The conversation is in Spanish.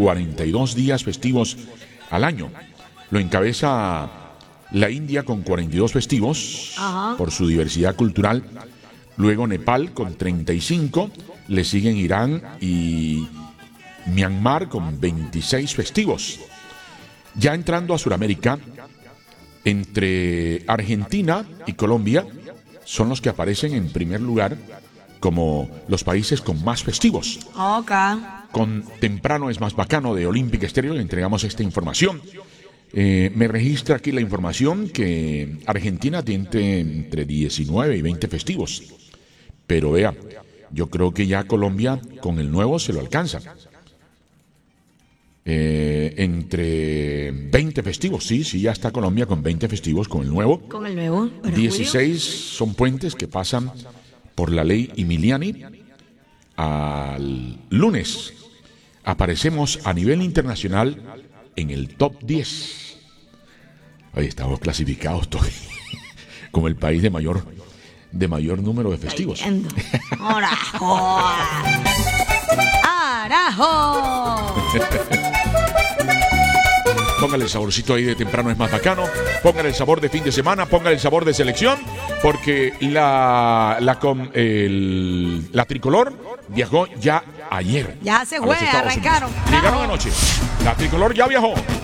42 días festivos al año. Lo encabeza la India con 42 festivos por su diversidad cultural. Luego Nepal con 35. Le siguen Irán y Myanmar con 26 festivos. Ya entrando a Sudamérica, entre Argentina y Colombia son los que aparecen en primer lugar como los países con más festivos. Con Temprano es más bacano de Olympic Stereo le entregamos esta información. Me registra aquí la información que Argentina tiene entre 19 y 20 festivos. Pero vea, yo creo que ya Colombia con el nuevo se lo alcanza. Entre 20 festivos, sí, ya está Colombia con 20 festivos con el nuevo. Con el nuevo. Bueno, 16 son puentes que pasan por la ley Emiliani. Al lunes aparecemos a nivel internacional en el top 10. Hoy estamos clasificados como el país de mayor número de festivos. ¡Arajo! ¡Arajo! Póngale el saborcito ahí de Temprano es más bacano. Póngale el sabor de fin de semana. Póngale el sabor de selección. Porque la tricolor viajó ya ayer. Ya se fue, arrancaron. Llegaron anoche. La tricolor ya viajó.